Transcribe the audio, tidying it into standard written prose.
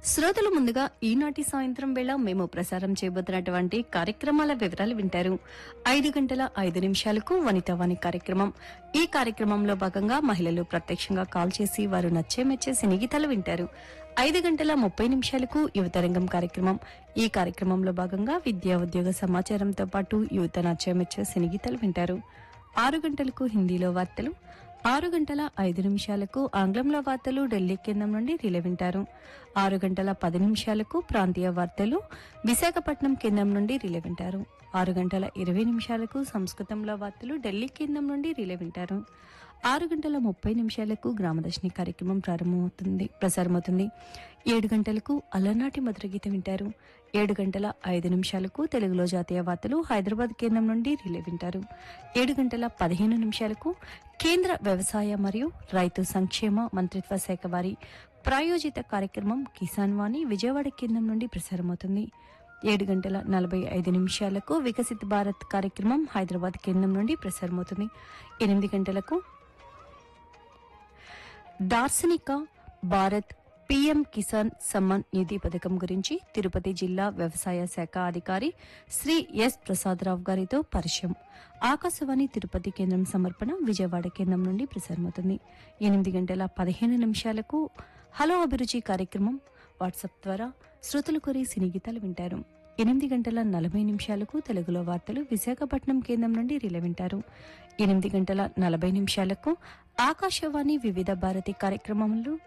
శ్రోతలు ముందుగా ఈనాటి సాయంత్రం వేళ మేము ప్రసారం చేయబోతున్నటువంటి కార్యక్రమాల వివరాలు వింటారు. 5 గంటల 5 నిమిషాలకు వనితావాణి కార్యక్రమం. ఈ కార్యక్రమంలో భాగంగా మహిళలు ప్రత్యక్షంగా కాల్ చేసి వారు నచ్చే మెచ్చే సినీగీతాలు వింటారు. 5 గంటల 30 నిమిషాలకు యువతరంగం కార్యక్రమం. ఈ కార్యక్రమంలో భాగంగా విద్యా ఉద్యోగ సమాచారంతో పాటు యువత నచ్చే మెచ్చే సినీగీతాలు వింటారు. 6 గంటలకు హిందీలో వార్తలు. 6 గంటల 5 నిమిషాలకు ఆంగ్లంలో వార్తలు ఢిల్లీ కేంద్రం నుండి రిలే వింటారు. 6 గంటల 10 నిమిషాలకు ప్రాంతీయ వార్తలు విశాఖపట్నం కేంద్రం నుండి రిలే వింటారు. 6 గంటల 20 నిమిషాలకు సంస్కృతంలో వార్తలు ఢిల్లీ కేంద్రం నుండి రిలే వింటారు. 6 గంటల 30 నిమిషాలకు గ్రామదర్శిని కార్యక్రమం ప్రసారమవుతుంది. 7 గంటలకు అలనాటి మధుర గీతం వింటారు. 7 గంటల 5 నిమిషాలకు తెలుగులో జాతీయ వార్తలు హైదరాబాద్ కేంద్రం నుండి రిలే వింటారు. 7 గంటల 15 నిమిషాలకు కేంద్ర వ్యవసాయ మరియు రైతు సంక్షేమ మంత్రిత్వ శాఖ వారి ప్రాయోజిత కార్యక్రమం కిసాన్ వాణి విజయవాడ కేంద్రం నుండి ప్రసారమవుతుంది. 7 గంటల 45 నిమిషాలకు వికసిత్ భారత్ కార్యక్రమం హైదరాబాద్ కేంద్రం నుండి ప్రసారమవుతుంది. 8 గంటలకు దార్శనిక భారత్ పీఎం కిసాన్ సమ్మాన్ నిధి పథకం గురించి తిరుపతి జిల్లా వ్యవసాయ శాఖ అధికారి శ్రీ ఎస్ ప్రసాదరావు గారితో పరిచయం. ఆకాశవాణి తిరుపతి కేంద్రం సమర్పణ విజయవాడ కేంద్రం నుండి ప్రసారమవుతుంది. 8 గంటల 15 నిమిషాలకు హలో అభిరుచి కార్యక్రమం వాట్సాప్ ద్వారా శ్రోతలు కోరి సినీ గీతాలు వింటారు. 8 గంటల 40 నిమిషాలకు తెలుగులో వార్తలు విశాఖపట్నం కేంద్రం నుండి రిలే వింటారు. 8 గంటల 40 నిమిషాలకు ఆకాశవాణి వివిధ భారతి కార్యక్రమంలో